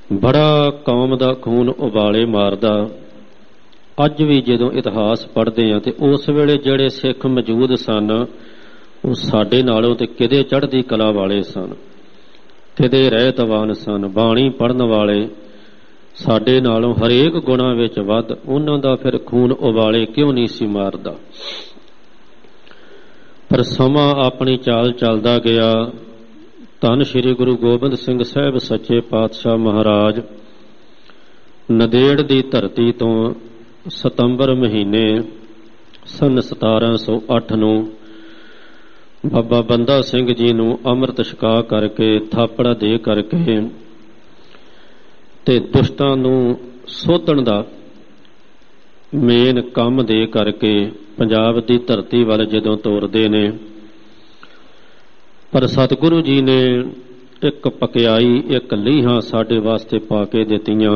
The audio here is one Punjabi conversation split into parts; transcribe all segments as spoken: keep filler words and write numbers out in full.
ਬੜਾ ਕੌਮ ਦਾ ਖੂਨ ਉਬਾਲੇ ਮਾਰਦਾ। ਅੱਜ ਵੀ ਜਦੋਂ ਇਤਿਹਾਸ ਪੜ੍ਹਦੇ ਹਾਂ ਤੇ ਉਸ ਵੇਲੇ ਜਿਹੜੇ ਸਿੱਖ ਮੌਜੂਦ ਸਨ ਉਹ ਸਾਡੇ ਨਾਲੋਂ ਤੇ ਕਿਤੇ ਚੜ੍ਹਦੀ ਕਲਾ ਵਾਲੇ ਸਨ, ਕਿਤੇ ਰਹਿਤਵਾਨ ਸਨ। ਬਾਣੀ ਪੜ੍ਹਨ ਵਾਲੇ ਸਾਡੇ ਨਾਲੋਂ ਹਰੇਕ ਗੁਣਾਂ ਵਿੱਚ ਵੱਧ। ਉਹਨਾਂ ਦਾ ਫਿਰ ਖੂਨ ਉਬਾਲੇ ਕਿਉਂ ਨਹੀਂ ਸੀ ਮਾਰਦਾ। ਪਰ ਸਮਾਂ ਆਪਣੀ ਚਾਲ ਚੱਲਦਾ ਗਿਆ। ਧੰਨ ਸ਼੍ਰੀ ਗੁਰੂ ਗੋਬਿੰਦ ਸਿੰਘ ਸਾਹਿਬ ਸੱਚੇ ਪਾਤਸ਼ਾਹ ਮਹਾਰਾਜ ਨੰਦੇੜ ਦੀ ਧਰਤੀ ਤੋਂ ਸਤੰਬਰ ਮਹੀਨੇ ਸੰਨ ਸਤਾਰਾਂ ਸੌ ਅੱਠ ਨੂੰ ਬਾਬਾ ਬੰਦਾ ਸਿੰਘ ਜੀ ਨੂੰ ਅੰਮ੍ਰਿਤ ਛਕਾ ਕਰਕੇ, ਥਾਪੜਾ ਦੇ ਕਰਕੇ ਤੇ ਦੁਸ਼ਟਾਂ ਨੂੰ ਸੋਧਣ ਦਾ ਮੇਨ ਕੰਮ ਦੇ ਕਰਕੇ ਪੰਜਾਬ ਦੀ ਧਰਤੀ ਵੱਲ ਜਦੋਂ ਤੋਰਦੇ ਨੇ, ਪਰ ਸਤਿਗੁਰੂ ਜੀ ਨੇ ਇੱਕ ਪਕਿਆਈ, ਇੱਕ ਲੀਹਾਂ ਸਾਡੇ ਵਾਸਤੇ ਪਾ ਕੇ ਦਿੱਤੀਆਂ।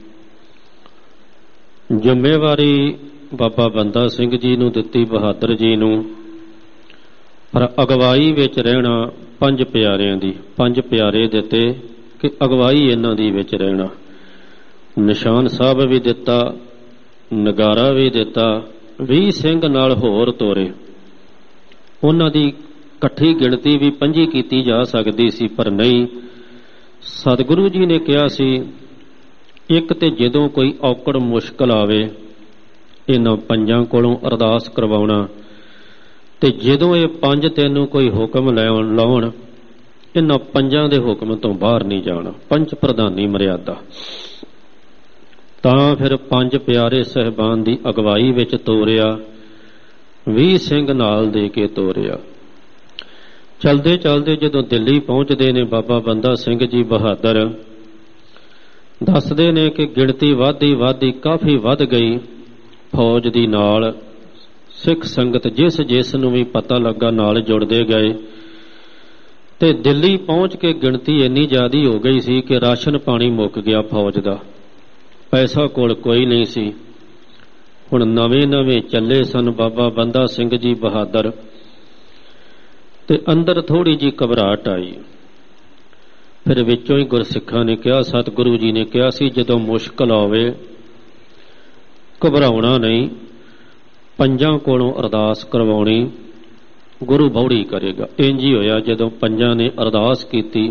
ਜ਼ਿੰਮੇਵਾਰੀ ਬਾਬਾ ਬੰਦਾ ਸਿੰਘ ਜੀ ਨੂੰ ਦਿੱਤੀ, ਬਹਾਦਰ ਜੀ ਨੂੰ, ਪਰ ਅਗਵਾਈ ਵਿੱਚ ਰਹਿਣਾ ਪੰਜ ਪਿਆਰਿਆਂ ਦੀ। ਪੰਜ ਪਿਆਰੇ ਦਿੱਤੇ ਕਿ ਅਗਵਾਈ ਇਹਨਾਂ ਦੀ ਵਿੱਚ ਰਹਿਣਾ। ਨਿਸ਼ਾਨ ਸਾਹਿਬ ਵੀ ਦਿੱਤਾ, ਨਗਾਰਾ ਵੀ ਦਿੱਤਾ, ਵੀਹ ਸਿੰਘ ਨਾਲ ਹੋਰ ਤੋਰੇ। ਉਹਨਾਂ ਦੀ ਇਕੱਠੀ ਗਿਣਤੀ ਵੀ ਪੰਜੀ ਕੀਤੀ ਜਾ ਸਕਦੀ ਸੀ, ਪਰ ਨਹੀਂ। ਸਤਿਗੁਰੂ ਜੀ ਨੇ ਕਿਹਾ ਸੀ ਇੱਕ ਤੇ ਜਦੋਂ ਕੋਈ ਔਕੜ ਮੁਸ਼ਕਲ ਆਵੇ ਇਹਨਾਂ ਪੰਜਾਂ ਕੋਲੋਂ ਅਰਦਾਸ ਕਰਵਾਉਣਾ, ਤੇ ਜਦੋਂ ਇਹ ਪੰਜ ਤੈਨੂੰ ਕੋਈ ਹੁਕਮ ਲੈਣ ਲਾਉਣ ਇਹਨਾਂ ਪੰਜਾਂ ਦੇ ਹੁਕਮ ਤੋਂ ਬਾਹਰ ਨਹੀਂ ਜਾਣਾ। ਪੰਜ ਪ੍ਰਧਾਨੀ ਮਰਿਆਦਾ। ਤਾਂ ਫਿਰ ਪੰਜ ਪਿਆਰੇ ਸਾਹਿਬਾਨ ਦੀ ਅਗਵਾਈ ਵਿੱਚ ਤੋਰਿਆ, ਵੀਹ ਸਿੰਘ ਨਾਲ ਦੇ ਕੇ ਤੋਰਿਆ। ਚਲਦੇ ਚਲਦੇ ਜਦੋਂ ਦਿੱਲੀ ਪਹੁੰਚਦੇ ਨੇ ਬਾਬਾ ਬੰਦਾ ਸਿੰਘ ਜੀ ਬਹਾਦਰ, ਦੱਸਦੇ ਨੇ ਕਿ ਗਿਣਤੀ ਵੱਧਦੀ ਵੱਧਦੀ ਕਾਫੀ ਵੱਧ ਗਈ ਫੌਜ ਦੀ। ਨਾਲ ਸਿੱਖ ਸੰਗਤ ਜਿਸ ਜਿਸ ਨੂੰ ਵੀ ਪਤਾ ਲੱਗਾ ਨਾਲ ਜੁੜਦੇ ਗਏ, ਤੇ ਦਿੱਲੀ ਪਹੁੰਚ ਕੇ ਗਿਣਤੀ ਇੰਨੀ ਜ਼ਿਆਦੀ ਹੋ ਗਈ ਸੀ ਕਿ ਰਾਸ਼ਨ ਪਾਣੀ ਮੁੱਕ ਗਿਆ ਫੌਜ ਦਾ। ਪੈਸਾ ਕੋਲ ਕੋਈ ਨਹੀਂ ਸੀ। ਹੁਣ ਨਵੇਂ ਨਵੇਂ ਚੱਲੇ ਸਨ ਬਾਬਾ ਬੰਦਾ ਸਿੰਘ ਜੀ ਬਹਾਦਰ, ਤੇ ਅੰਦਰ ਥੋੜ੍ਹੀ ਜਿਹੀ ਘਬਰਾਹਟ ਆਈ। ਫਿਰ ਵਿੱਚੋਂ ਹੀ ਗੁਰਸਿੱਖਾਂ ਨੇ ਕਿਹਾ, ਸਤਿਗੁਰੂ ਜੀ ਨੇ ਕਿਹਾ ਸੀ ਜਦੋਂ ਮੁਸ਼ਕਲ ਆਵੇ ਘਬਰਾਉਣਾ ਨਹੀਂ, ਪੰਜਾਂ ਕੋਲੋਂ ਅਰਦਾਸ ਕਰਵਾਉਣੀ, ਗੁਰੂ ਬੌੜੀ ਕਰੇਗਾ। ਇੰਝ ਹੀ ਹੋਇਆ। ਜਦੋਂ ਪੰਜਾਂ ਨੇ ਅਰਦਾਸ ਕੀਤੀ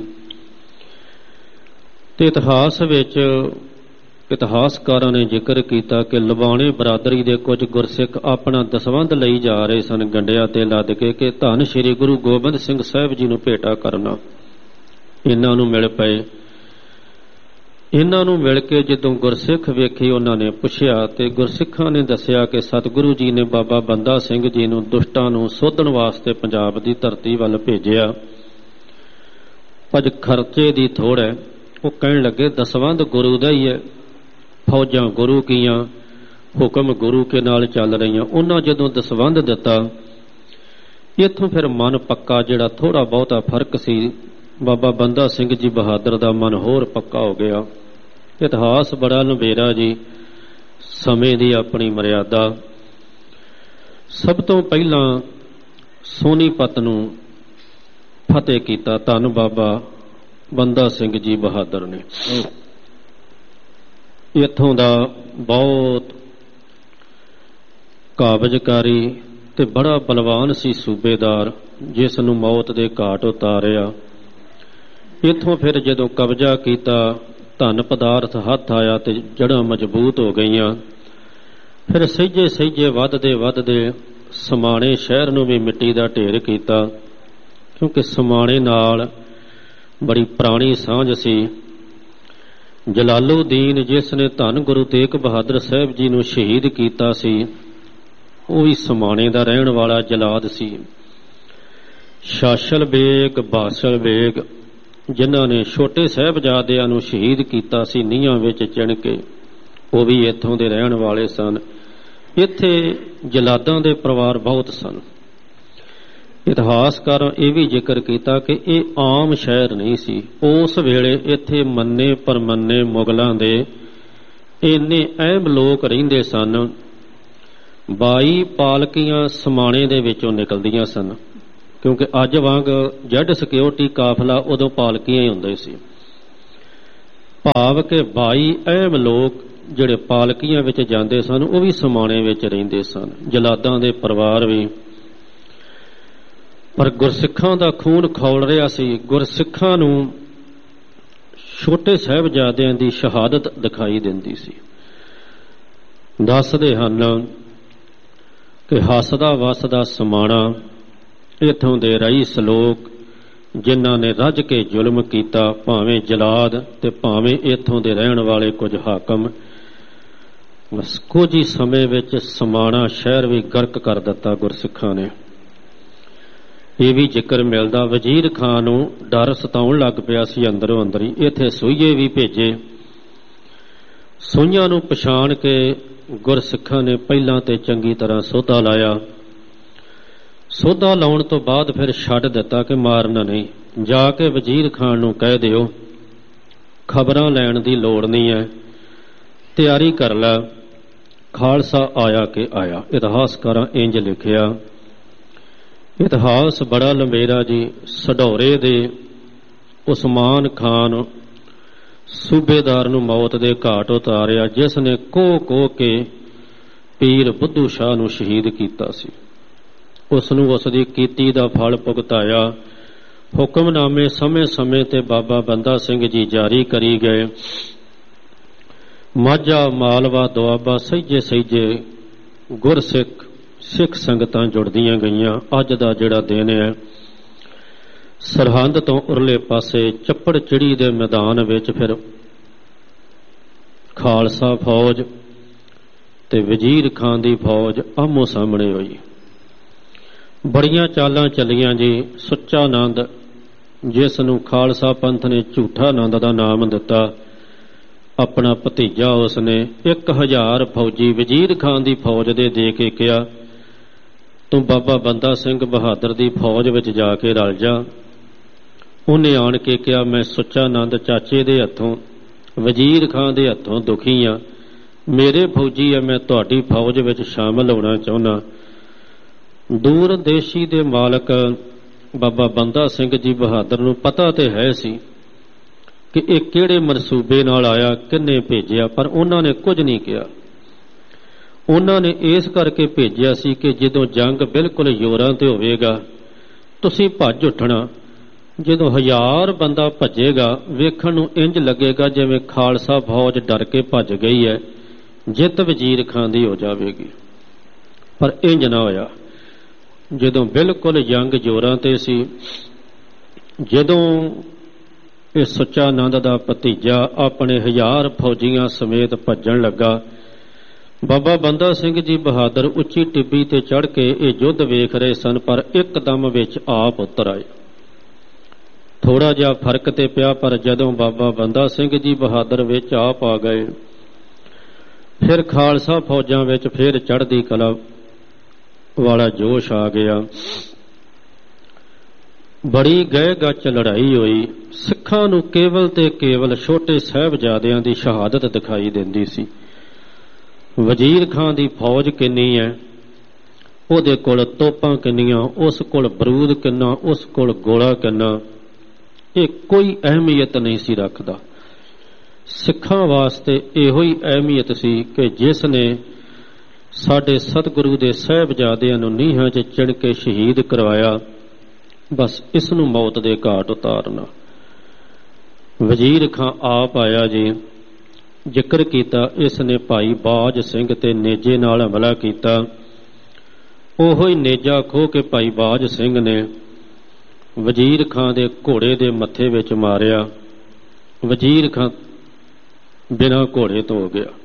ਤੇ ਇਤਿਹਾਸ ਵਿੱਚ ਇਤਿਹਾਸਕਾਰਾਂ ਨੇ ਜ਼ਿਕਰ ਕੀਤਾ ਕਿ ਲਵਾਣੇ ਬਰਾਦਰੀ ਦੇ ਕੁਝ ਗੁਰਸਿੱਖ ਆਪਣਾ ਦਸਵੰਧ ਲਈ ਜਾ ਰਹੇ ਸਨ ਗੰਡਿਆਂ ਤੇ ਲੱਦ ਕੇ ਕਿ ਧੰਨ ਸ਼੍ਰੀ ਗੁਰੂ ਗੋਬਿੰਦ ਸਿੰਘ ਸਾਹਿਬ ਜੀ ਨੂੰ ਭੇਟਾ ਕਰਨਾ। ਇਹਨਾਂ ਨੂੰ ਮਿਲ ਪਏ। ਇਹਨਾਂ ਨੂੰ ਮਿਲ ਕੇ ਜਦੋਂ ਗੁਰਸਿੱਖ ਵੇਖੀ, ਉਹਨਾਂ ਨੇ ਪੁੱਛਿਆ ਤੇ ਗੁਰਸਿੱਖਾਂ ਨੇ ਦੱਸਿਆ ਕਿ ਸਤਿਗੁਰੂ ਜੀ ਨੇ ਬਾਬਾ ਬੰਦਾ ਸਿੰਘ ਜੀ ਨੂੰ ਦੁਸ਼ਟਾਂ ਨੂੰ ਸੋਧਣ ਵਾਸਤੇ ਪੰਜਾਬ ਦੀ ਧਰਤੀ ਵੱਲ ਭੇਜਿਆ। ਪਰ ਖਰਚੇ ਦੀ ਥੋੜ੍ਹ ਹੈ। ਉਹ ਕਹਿਣ ਲੱਗੇ ਦਸਵੰਧ ਗੁਰੂ ਦਾ ਹੀ ਹੈ, ਫੌਜਾਂ ਗੁਰੂ ਕੀਆਂ, ਹੁਕਮ ਗੁਰੂ ਕੇ ਨਾਲ ਚੱਲ ਰਹੀਆਂ। ਉਹਨਾਂ ਜਦੋਂ ਦਸਵੰਧ ਦਿੱਤਾ, ਇੱਥੋਂ ਫਿਰ ਮਨ ਪੱਕਾ, ਜਿਹੜਾ ਥੋੜ੍ਹਾ ਬਹੁਤਾ ਫਰਕ ਸੀ ਬਾਬਾ ਬੰਦਾ ਸਿੰਘ ਜੀ ਬਹਾਦਰ ਦਾ ਮਨ ਹੋਰ ਪੱਕਾ ਹੋ ਗਿਆ। ਇਤਿਹਾਸ ਬੜਾ ਲੰਬੇਰਾ ਜੀ, ਸਮੇਂ ਦੀ ਆਪਣੀ ਮਰਿਆਦਾ। ਸਭ ਤੋਂ ਪਹਿਲਾਂ ਸੋਨੀਪਤ ਨੂੰ ਫਤਿਹ ਕੀਤਾ ਧੰਨ ਬਾਬਾ ਬੰਦਾ ਸਿੰਘ ਜੀ ਬਹਾਦਰ ਨੇ। ਇੱਥੋਂ ਦਾ ਬਹੁਤ ਕਾਬਜ਼ਕਾਰੀ ਤੇ ਬੜਾ ਬਲਵਾਨ ਸੀ ਸੂਬੇਦਾਰ, ਜਿਸ ਨੂੰ ਮੌਤ ਦੇ ਘਾਟ ਉਤਾਰਿਆ। ਇੱਥੋਂ ਫਿਰ ਜਦੋਂ ਕਬਜ਼ਾ ਕੀਤਾ, ਧਨ ਪਦਾਰਥ ਹੱਥ ਆਇਆ ਤੇ ਜੜ੍ਹਾਂ ਮਜ਼ਬੂਤ ਹੋ ਗਈਆਂ। ਫਿਰ ਸਹਿਜੇ ਸਹਿਜੇ ਵੱਧਦੇ ਵੱਧਦੇ ਸਮਾਣੇ ਸ਼ਹਿਰ ਨੂੰ ਵੀ ਮਿੱਟੀ ਦਾ ਢੇਰ ਕੀਤਾ, ਕਿਉਂਕਿ ਸਮਾਣੇ ਨਾਲ ਬੜੀ ਪੁਰਾਣੀ ਸਾਂਝ ਸੀ। ਜਲਾਲੂਦੀਨ, ਜਿਸ ਨੇ ਧੰਨ ਗੁਰੂ ਤੇਗ ਬਹਾਦਰ ਸਾਹਿਬ ਜੀ ਨੂੰ ਸ਼ਹੀਦ ਕੀਤਾ ਸੀ, ਉਹ ਵੀ ਸਮਾਣੇ ਦਾ ਰਹਿਣ ਵਾਲਾ ਜਲਾਦ ਸੀ। ਸ਼ਾਸਲ ਬੇਗ, ਬਾਸਲ ਬੇਗ, ਜਿਨ੍ਹਾਂ ਨੇ ਛੋਟੇ ਸਾਹਿਬਜ਼ਾਦਿਆਂ ਨੂੰ ਸ਼ਹੀਦ ਕੀਤਾ ਸੀ ਨੀਹਾਂ ਵਿੱਚ ਚਿਣ ਕੇ, ਉਹ ਵੀ ਇੱਥੋਂ ਦੇ ਰਹਿਣ ਵਾਲੇ ਸਨ। ਇੱਥੇ ਜਲਾਦਾਂ ਦੇ ਪਰਿਵਾਰ ਬਹੁਤ ਸਨ। ਇਤਿਹਾਸਕਾਰਾਂ ਇਹ ਵੀ ਜ਼ਿਕਰ ਕੀਤਾ ਕਿ ਇਹ ਆਮ ਸ਼ਹਿਰ ਨਹੀਂ ਸੀ। ਉਸ ਵੇਲੇ ਇੱਥੇ ਮੰਨੇ ਪਰਮੰਨੇ ਮੁਗਲਾਂ ਦੇ ਇੰਨੇ ਅਹਿਮ ਲੋਕ ਰਹਿੰਦੇ ਸਨ। ਬਾਈ ਪਾਲਕੀਆਂ ਸਮਾਣੇ ਦੇ ਵਿੱਚੋਂ ਨਿਕਲਦੀਆਂ ਸਨ, ਕਿਉਂਕਿ ਅੱਜ ਵਾਂਗ ਜੈਡ ਸਿਕਿਉਰਿਟੀ ਕਾਫਲਾ ਉਦੋਂ ਪਾਲਕੀਆਂ ਹੀ ਹੁੰਦੇ ਸੀ। ਭਾਵ ਕਿ ਬਾਈ ਅਹਿਮ ਲੋਕ ਜਿਹੜੇ ਪਾਲਕੀਆਂ ਵਿੱਚ ਜਾਂਦੇ ਸਨ ਉਹ ਵੀ ਸਮਾਣੇ ਵਿੱਚ ਰਹਿੰਦੇ ਸਨ, ਜਲਾਦਾਂ ਦੇ ਪਰਿਵਾਰ ਵੀ। ਪਰ ਗੁਰਸਿੱਖਾਂ ਦਾ ਖੂਨ ਖੌਲ ਰਿਹਾ ਸੀ। ਗੁਰਸਿੱਖਾਂ ਨੂੰ ਛੋਟੇ ਸਾਹਿਬਜ਼ਾਦਿਆਂ ਦੀ ਸ਼ਹਾਦਤ ਦਿਖਾਈ ਦਿੰਦੀ ਸੀ। ਦੱਸਦੇ ਹਨ ਕਿ ਹੱਸਦਾ ਵਸਦਾ ਸਮਾਣਾ, ਇੱਥੋਂ ਦੇ ਰਈਸ ਲੋਕ ਜਿਨ੍ਹਾਂ ਨੇ ਰੱਜ ਕੇ ਜ਼ੁਲਮ ਕੀਤਾ, ਭਾਵੇਂ ਜਲਾਦ ਤੇ ਭਾਵੇਂ ਇੱਥੋਂ ਦੇ ਰਹਿਣ ਵਾਲੇ ਕੁਝ ਹਾਕਮ, ਬਸ ਕੁਝ ਹੀ ਸਮੇਂ ਵਿੱਚ ਸਮਾਣਾ ਸ਼ਹਿਰ ਵੀ ਗਰਕ ਕਰ ਦਿੱਤਾ ਗੁਰਸਿੱਖਾਂ ਨੇ। ਇਹ ਵੀ ਜ਼ਿਕਰ ਮਿਲਦਾ ਵਜ਼ੀਰ ਖਾਂ ਨੂੰ ਡਰ ਸਤਾਉਣ ਲੱਗ ਪਿਆ ਸੀ ਅੰਦਰੋਂ ਅੰਦਰ ਹੀ। ਇੱਥੇ ਸੂਈਏ ਵੀ ਭੇਜੇ। ਸੂਈਆਂ ਨੂੰ ਪਛਾਣ ਕੇ ਗੁਰਸਿੱਖਾਂ ਨੇ ਪਹਿਲਾਂ ਤੇ ਚੰਗੀ ਤਰ੍ਹਾਂ ਸੋਧਾ ਲਾਇਆ। ਸੋਧਾ ਲਾਉਣ ਤੋਂ ਬਾਅਦ ਫਿਰ ਛੱਡ ਦਿੱਤਾ ਕਿ ਮਾਰਨਾ ਨਹੀਂ। ਜਾ ਕੇ ਵਜ਼ੀਰ ਖਾਨ ਨੂੰ ਕਹਿ ਦਿਓ ਖਬਰਾਂ ਲੈਣ ਦੀ ਲੋੜ ਨਹੀਂ ਹੈ, ਤਿਆਰੀ ਕਰ ਲੈ, ਖਾਲਸਾ ਆਇਆ ਕਿ ਆਇਆ। ਇਤਿਹਾਸਕਾਰਾਂ ਇੰਜ ਲਿਖਿਆ। ਇਤਿਹਾਸ ਬੜਾ ਲੰਬੇਰਾ ਜੀ। ਸਢੌਰੇ ਦੇ ਉਸਮਾਨ ਖਾਨ ਸੂਬੇਦਾਰ ਨੂੰ ਮੌਤ ਦੇ ਘਾਟ ਉਤਾਰਿਆ, ਜਿਸ ਨੇ ਕੋਹ ਕੋਹ ਕੇ ਪੀਰ ਬੁੱਧੂ ਸ਼ਾਹ ਨੂੰ ਸ਼ਹੀਦ ਕੀਤਾ ਸੀ। ਉਸ ਨੂੰ ਉਸ ਦੀ ਕੀਤੀ ਦਾ ਫਲ ਭੁਗਤਾਇਆ। ਹੁਕਮਨਾਮੇ ਸਮੇਂ ਸਮੇਂ ਤੇ ਬਾਬਾ ਬੰਦਾ ਸਿੰਘ ਜੀ ਜਾਰੀ ਕਰੀ ਗਏ। ਮਾਝਾ, ਮਾਲਵਾ, ਦੁਆਬਾ ਸਹਿਜੇ ਸਹਿਜੇ ਗੁਰਸਿੱਖ ਸਿੱਖ ਸੰਗਤਾਂ ਜੁੜਦੀਆਂ ਗਈਆਂ। ਅੱਜ ਦਾ ਜਿਹੜਾ ਦਿਨ ਹੈ, ਸਰਹੰਦ ਤੋਂ ਉਰਲੇ ਪਾਸੇ ਚੱਪੜ ਚਿੜੀ ਦੇ ਮੈਦਾਨ ਵਿੱਚ ਫਿਰ ਖਾਲਸਾ ਫੌਜ ਤੇ ਵਜ਼ੀਰ ਖਾਨ ਦੀ ਫੌਜ ਆਮੋ ਸਾਹਮਣੇ ਹੋਈ। ਬੜੀਆਂ ਚਾਲਾਂ ਚੱਲੀਆਂ ਜੀ। ਸੁੱਚਾ ਆਨੰਦ, ਜਿਸ ਨੂੰ ਖਾਲਸਾ ਪੰਥ ਨੇ ਝੂਠਾ ਆਨੰਦ ਦਾ ਨਾਮ ਦਿੱਤਾ, ਆਪਣਾ ਭਤੀਜਾ, ਉਸਨੇ ਇੱਕ ਹਜ਼ਾਰ ਫੌਜੀ ਵਜ਼ੀਰ ਖਾਨ ਦੀ ਫੌਜ ਦੇ ਦੇ ਕੇ ਕਿਹਾ ਤੂੰ ਬਾਬਾ ਬੰਦਾ ਸਿੰਘ ਬਹਾਦਰ ਦੀ ਫੌਜ ਵਿੱਚ ਜਾ ਕੇ ਰਲ ਜਾ। ਉਹਨੇ ਆਣ ਕੇ ਕਿਹਾ ਮੈਂ ਸੁੱਚਾ ਆਨੰਦ ਚਾਚੇ ਦੇ ਹੱਥੋਂ, ਵਜ਼ੀਰ ਖਾਨ ਦੇ ਹੱਥੋਂ ਦੁਖੀ ਆ, ਮੇਰੇ ਫੌਜੀ ਆ, ਮੈਂ ਤੁਹਾਡੀ ਫੌਜ ਵਿੱਚ ਸ਼ਾਮਲ ਹੋਣਾ ਚਾਹੁੰਦਾ। ਦੂਰਦੇਸ਼ੀ ਦੇ ਮਾਲਕ ਬਾਬਾ ਬੰਦਾ ਸਿੰਘ ਜੀ ਬਹਾਦਰ ਨੂੰ ਪਤਾ ਤੇ ਹੈ ਸੀ ਕਿ ਇਹ ਕਿਹੜੇ ਮਨਸੂਬੇ ਨਾਲ ਆਇਆ, ਕਿੰਨੇ ਭੇਜਿਆ, ਪਰ ਉਹਨਾਂ ਨੇ ਕੁਝ ਨਹੀਂ ਕਿਹਾ। ਉਹਨਾਂ ਨੇ ਇਸ ਕਰਕੇ ਭੇਜਿਆ ਸੀ ਕਿ ਜਦੋਂ ਜੰਗ ਬਿਲਕੁਲ ਜ਼ੋਰਾਂ ਤੇ ਹੋਵੇਗਾ ਤੁਸੀਂ ਭੱਜ ਉੱਠਣਾ। ਜਦੋਂ ਹਜ਼ਾਰ ਬੰਦਾ ਭੱਜੇਗਾ ਵੇਖਣ ਨੂੰ ਇੰਜ ਲੱਗੇਗਾ ਜਿਵੇਂ ਖਾਲਸਾ ਫੌਜ ਡਰ ਕੇ ਭੱਜ ਗਈ ਹੈ, ਜਿੱਤ ਵਜ਼ੀਰ ਖਾਨ ਦੀ ਹੋ ਜਾਵੇਗੀ। ਪਰ ਇੰਜ ਨਾ ਹੋਇਆ। ਜਦੋਂ ਬਿਲਕੁਲ ਜੰਗ ਜ਼ੋਰਾਂ ਤੇ ਸੀ, ਜਦੋਂ ਇਹ ਸੁੱਚਾ ਆਨੰਦ ਦਾ ਭਤੀਜਾ ਆਪਣੇ ਹਜ਼ਾਰ ਫੌਜੀਆਂ ਸਮੇਤ ਭੱਜਣ ਲੱਗਾ, ਬਾਬਾ ਬੰਦਾ ਸਿੰਘ ਜੀ ਬਹਾਦਰ ਉੱਚੀ ਟਿੱਬੀ ਤੇ ਚੜ੍ਹ ਕੇ ਇਹ ਯੁੱਧ ਵੇਖ ਰਹੇ ਸਨ, ਪਰ ਇੱਕਦਮ ਵਿੱਚ ਆਪ ਉਤਰ ਆਏ। ਥੋੜਾ ਜਿਹਾ ਫਰਕ ਤੇ ਪਿਆ, ਪਰ ਜਦੋਂ ਬਾਬਾ ਬੰਦਾ ਸਿੰਘ ਜੀ ਬਹਾਦਰ ਵਿੱਚ ਆਪ ਆ ਗਏ, ਫਿਰ ਖਾਲਸਾ ਫੌਜਾਂ ਵਿੱਚ ਫਿਰ ਚੜ੍ਹਦੀ ਕਲਾ ਵਾਲਾ ਜੋਸ਼ ਆ ਗਿਆ। ਬੜੀ ਗਹਿ ਗੱਚ ਲੜਾਈ ਹੋਈ। ਸਿੱਖਾਂ ਨੂੰ ਕੇਵਲ ਤੇ ਕੇਵਲ ਛੋਟੇ ਸਾਹਿਬਜ਼ਾਦਿਆਂ ਦੀ ਸ਼ਹਾਦਤ ਦਿਖਾਈ ਦਿੰਦੀ ਸੀ। ਵਜ਼ੀਰ ਖਾਨ ਦੀ ਫੌਜ ਕਿੰਨੀ ਹੈ, ਉਹਦੇ ਕੋਲ ਤੋਪਾਂ ਕਿੰਨੀਆਂ, ਉਸ ਕੋਲ ਬਰੂਦ ਕਿੰਨਾ, ਉਸ ਕੋਲ ਗੋਲਾ ਕਿੰਨਾ, ਇਹ ਕੋਈ ਅਹਿਮੀਅਤ ਨਹੀਂ ਸੀ ਰੱਖਦਾ। ਸਿੱਖਾਂ ਵਾਸਤੇ ਇਹੋ ਹੀ ਅਹਿਮੀਅਤ ਸੀ ਕਿ ਜਿਸ ਨੇ ਸਾਡੇ ਸਤਿਗੁਰੂ ਦੇ ਸਾਹਿਬਜ਼ਾਦਿਆਂ ਨੂੰ ਨੀਹਾਂ 'ਚ ਚਿਣ ਕੇ ਸ਼ਹੀਦ ਕਰਵਾਇਆ, ਬਸ ਇਸ ਨੂੰ ਮੌਤ ਦੇ ਘਾਟ ਉਤਾਰਨਾ। ਵਜ਼ੀਰ ਖਾਂ ਆਪ ਆਇਆ ਜੀ। ਜ਼ਿਕਰ ਕੀਤਾ ਇਸ ਨੇ ਭਾਈ ਬਾਜ ਸਿੰਘ ਤੇ ਨੇਜੇ ਨਾਲ ਹਮਲਾ ਕੀਤਾ। ਉਹੋ ਹੀ ਨੇਜਾ ਖੋਹ ਕੇ ਭਾਈ ਬਾਜ ਸਿੰਘ ਨੇ ਵਜ਼ੀਰ ਖਾਂ ਦੇ ਘੋੜੇ ਦੇ ਮੱਥੇ ਵਿੱਚ ਮਾਰਿਆ। ਵਜ਼ੀਰ ਖਾਂ ਬਿਨਾਂ ਘੋੜੇ ਤੋਂ ਹੋ ਗਿਆ।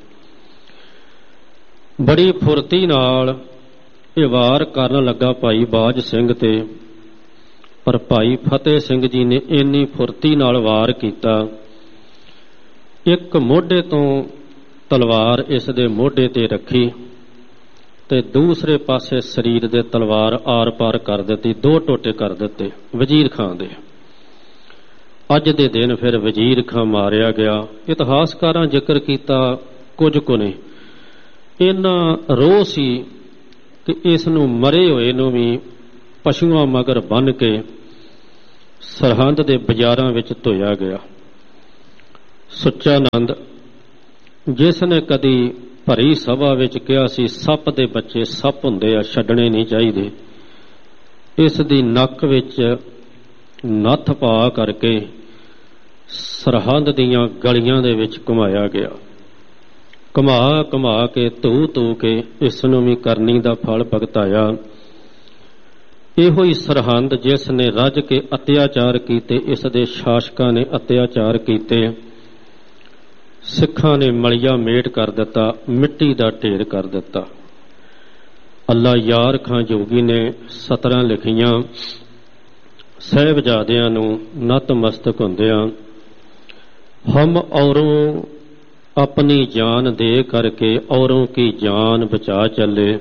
ਬੜੀ ਫੁਰਤੀ ਨਾਲ ਇਹ ਵਾਰ ਕਰਨ ਲੱਗਾ ਭਾਈ ਬਾਜ ਸਿੰਘ ਤੇ, ਪਰ ਭਾਈ ਫਤਿਹ ਸਿੰਘ ਜੀ ਨੇ ਇੰਨੀ ਫੁਰਤੀ ਨਾਲ ਵਾਰ ਕੀਤਾ, ਇੱਕ ਮੋਢੇ ਤੋਂ ਤਲਵਾਰ ਇਸ ਦੇ ਮੋਢੇ ਤੇ ਰੱਖੀ ਤੇ ਦੂਸਰੇ ਪਾਸੇ ਸਰੀਰ ਦੇ ਤਲਵਾਰ ਆਰ ਪਾਰ ਕਰ ਦਿੱਤੀ, ਦੋ ਟੋਟੇ ਕਰ ਦਿੱਤੇ ਵਜ਼ੀਰ ਖਾਂ ਦੇ। ਅੱਜ ਦੇ ਦਿਨ ਫਿਰ ਵਜ਼ੀਰ ਖਾਂ ਮਾਰਿਆ ਗਿਆ। ਇਤਿਹਾਸਕਾਰਾਂ ਜ਼ਿਕਰ ਕੀਤਾ ਕੁਝ ਕੁ ਨੇ। ਇੰਨਾ ਰੋਹ ਸੀ ਕਿ ਇਸ ਨੂੰ ਮਰੇ ਹੋਏ ਨੂੰ ਵੀ ਪਸ਼ੂਆਂ ਮਗਰ ਬੰਨ੍ਹ ਕੇ ਸਰਹੰਦ ਦੇ ਬਾਜ਼ਾਰਾਂ ਵਿੱਚ ਧੋਇਆ ਗਿਆ। ਸੁੱਚਾ ਨੰਦ, ਜਿਸ ਨੇ ਕਦੀ ਭਰੀ ਸਭਾ ਵਿੱਚ ਕਿਹਾ ਸੀ ਸੱਪ ਦੇ ਬੱਚੇ ਸੱਪ ਹੁੰਦੇ ਆ, ਛੱਡਣੇ ਨਹੀਂ ਚਾਹੀਦੇ, ਇਸ ਦੀ ਨੱਕ ਵਿੱਚ ਨੱਥ ਪਾ ਕਰਕੇ ਸਰਹੰਦ ਦੀਆਂ ਗਲੀਆਂ ਦੇ ਵਿੱਚ ਘੁਮਾਇਆ ਗਿਆ। ਘੁਮਾ ਘੁਮਾ ਕੇ ਧੂ ਧੂ ਕੇ ਇਸ ਨੂੰ ਵੀ ਕਰਨੀ ਦਾ ਫਲ ਭੁਗਤਾਇਆ। ਇਹੋ ਹੀ ਸਰਹੰਦ ਜਿਸ ਨੇ ਰੱਜ ਕੇ ਅਤਿਆਚਾਰ ਕੀਤੇ, ਇਸ ਦੇ ਸ਼ਾਸਕਾਂ ਨੇ ਅਤਿਆਚਾਰ ਕੀਤੇ, ਸਿੱਖਾਂ ਨੇ ਮਲੀਆ ਮੇਟ ਕਰ ਦਿੱਤਾ, ਮਿੱਟੀ ਦਾ ਢੇਰ ਕਰ ਦਿੱਤਾ। ਅੱਲਾ ਯਾਰ ਖਾਂ ਜੋਗੀ ਨੇ ਸਤਰਾਂ ਲਿਖੀਆਂ, ਸਾਹਿਬਜ਼ਾਦਿਆਂ ਨੂੰ ਨਤਮਸਤਕ ਹੁੰਦਿਆਂ, ਹਮ ਔਰੋਂ ਆਪਣੀ ਜਾਨ ਦੇ ਕਰਕੇ ਔਰੋਂ ਕੀ ਜਾਨ ਬਚਾ ਚੱਲੇ,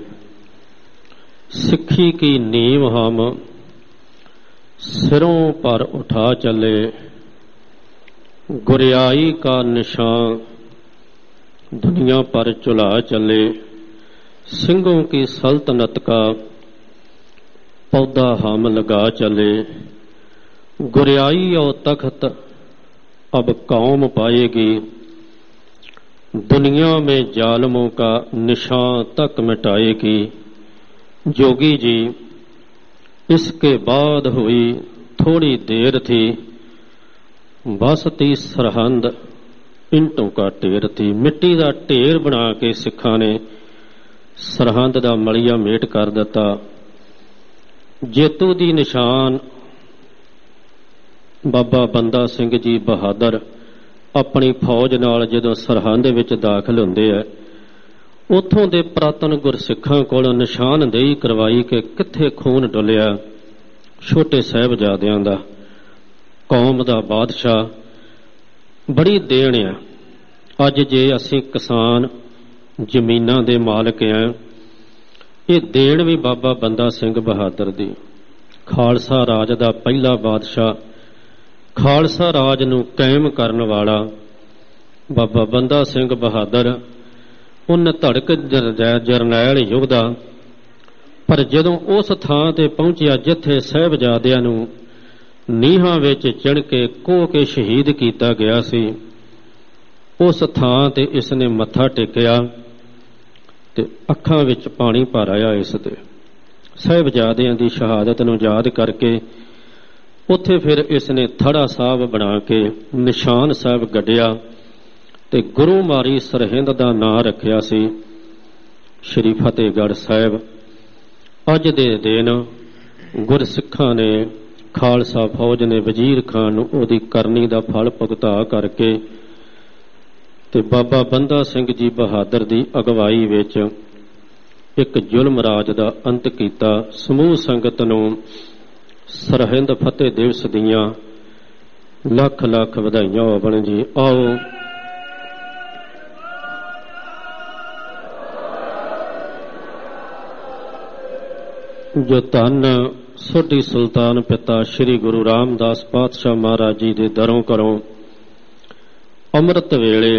ਸਿੱਖੀ ਕੀ ਨੀਮ ਹਮ ਸਿरों पर उठा चले, गुरियाई का निशान दुनिया पर चुला चले, सिंहों की सल्तनत का पौधा हम लगा चले, गुरियाई और तख्त अब कौम पाएगी, दुनिया में जालमों का निशान तक मिटाएगी। जोगी जी, इसके बाद हुई थोड़ी देर थी, बसती सरहंद इंटों का ढेर थी। मिट्टी का ढेर बना के सिखा ने सरहंद का मलिया मेट कर दिता। जेतू दी निशान बाबा बंदा सिंह जी बहादुर अपनी फौज नाल जदों सरहंद विच दाखिल हुंदे है, उत्थों दे पुरातन गुरसिखां कोलों निशानदेही करवाई कि कित्थे खून डुलिया छोटे साहिबजादियां दा, कौम दा बादशाह। बड़ी देन है अज जे असीं किसान जमीनां दे मालक हैं, ये देन भी बाबा बंदा सिंह बहादुर दी। खालसा राज दा पहला बादशाह, खालसा राज नूं कायम करन वाला बाबा बंदा सिंह बहादुर, उन धड़क जरनैल युग दा। पर जदों उस थां ते पहुंचिया जिथे साहिबजादियां नूं नीहां विच चिण के कोह के शहीद कीता गया सी, उस थां ते इसने मत्था टेकिया ते अखां विच पानी भर आया। इस ते साहिबजादियां दी शहादत नूं याद करके उत्थे फिर इसने थड़ा साहब बना के निशान साहब गढ़िया ते गुरु मारी सरहिंद दा नां रखिया सी श्री फतेहगढ़ साहिब। अज दे दिन गुरसिखां ने, खालसा फौज ने वजीर खान नूं उहदी करनी दा फल भुगता करके ते बाबा बंदा सिंह जी बहादुर दी अगवाई विच एक जुल्म राज दा अंत कीता। समूह संगत नूं सरहिंद फतेह दिवस दियां लख लख वधाइयां होवण जी। आओ जो धन सोढी सुल्तान पिता श्री गुरु रामदास पातशाह महाराज जी दे दरों घरों अमृत वेले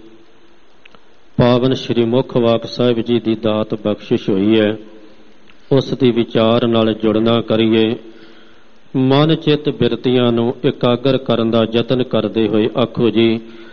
पावन श्री मुख वाक साहिब जी की दात बख्शिश हुई है, उस दी विचार नाल जुड़ना करिए। मन चित बिरतियां नूं एकागर करन दा यतन करदे होए आखो जी,